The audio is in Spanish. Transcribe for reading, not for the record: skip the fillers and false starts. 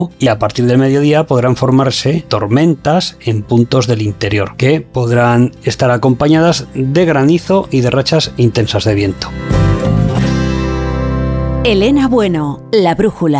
y a partir del mediodía podrán formarse tormentas en puntos del interior que podrán estar acompañadas de granizo y de rachas intensas de viento. Elena Bueno, La Brújula.